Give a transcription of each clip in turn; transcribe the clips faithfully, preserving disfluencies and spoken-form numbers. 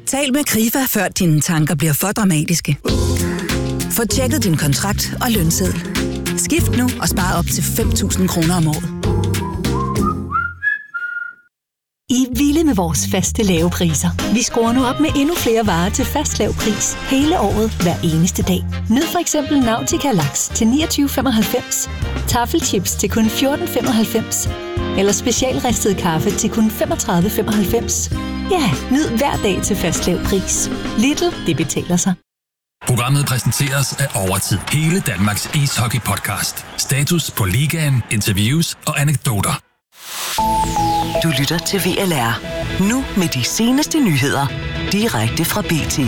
Tal med Krifa, før dine tanker bliver for dramatiske. Få tjekket din kontrakt og lønseddel. Skift nu og spar op til fem tusind kroner om året. I er vilde med vores faste lave priser. Vi skruer nu op med endnu flere varer til fast lav pris. Hele året, hver eneste dag. Nyd for eksempel Nautica Laks til niogtyve femoghalvfems. Taffelchips til kun fjorten femoghalvfems. Eller specialristet kaffe til kun femogtredive femoghalvfems. Ja, nyd hver dag til fast lav pris. Lidl, det betaler sig. Programmet præsenteres af Overtid. Hele Danmarks ishockey-podcast. Status på ligaen, interviews og anekdoter. Du lytter til V L R. Nu med de seneste nyheder. Direkte fra B T.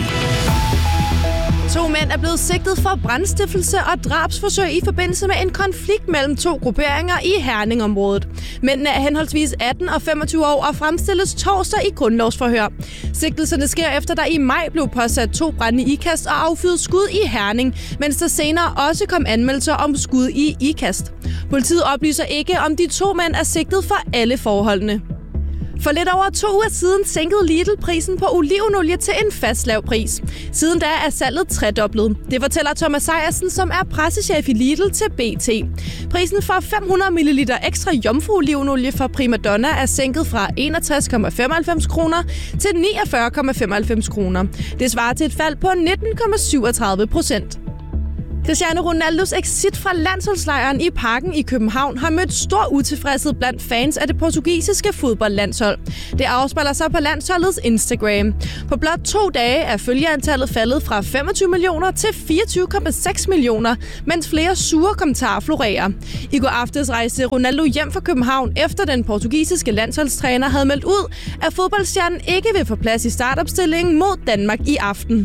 To mænd er blevet sigtet for brandstiftelse og drabsforsøg i forbindelse med en konflikt mellem to grupperinger i Herning-området. Mændene er henholdsvis atten og femogtyve år og fremstilles torsdag i grundlovsforhør. Sigtelserne sker efter, der i maj blev påsat to brande i Ikast og affyret skud i Herning, mens der senere også kom anmeldelser om skud i Ikast. Politiet oplyser ikke, om de to mænd er sigtet for alle forholdene. For lidt over to uger siden sænkede Lidl prisen på olivenolie til en fast lav pris. Siden da er salget tredoblet. Det fortæller Thomas Sejersen, som er pressechef i Lidl, til B T. Prisen for fem hundrede milliliter ekstra jomfruolivenolie fra Primadonna er sænket fra enogtres komma femoghalvfems kroner til niogfyrre komma femoghalvfems kroner. Det svarer til et fald på nitten komma syvogtredive procent. Cristiano Ronaldos exit fra landsholdslejren i Parken i København har mødt stor utilfredshed blandt fans af det portugisiske fodboldlandshold. Det afspejler sig på landsholdets Instagram. På blot to dage er følgeantallet faldet fra femogtyve millioner til fireogtyve komma seks millioner, mens flere sure kommentarer florerer. I går aftes rejste Ronaldo hjem fra København, efter den portugisiske landsholdstræner havde meldt ud, at fodboldstjernen ikke vil få plads i startopstillingen mod Danmark i aften.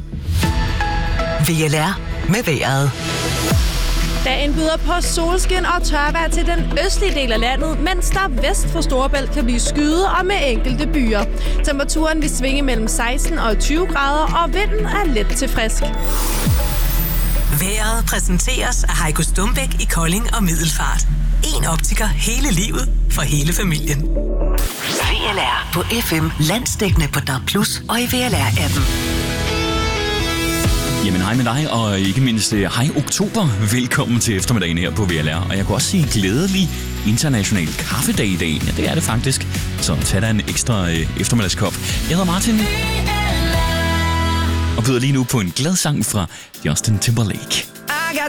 V L R med vejret. Dagen byder på solskin og tørvejr til den østlige del af landet, mens der vest for Storebælt kan blive skyet og med enkelte byer. Temperaturen vil svinge mellem seksten og tyve grader, og vinden er let til frisk. Vejret præsenteres af Heiko Stumbæk i Kolding og Middelfart. En optiker hele livet for hele familien. V L R på F M, landsdækkende på D A B plus, og i V L R-appen. Jamen hej med dig, og ikke mindst hej oktober. Velkommen til eftermiddagen her på V L R. Og jeg kunne også sige glædelig international kaffedag i dag. Ja, det er det faktisk. Så tag dig en ekstra øh, eftermiddagskop. Jeg hedder Martin. Og byder lige nu på en glad sang fra Justin Timberlake.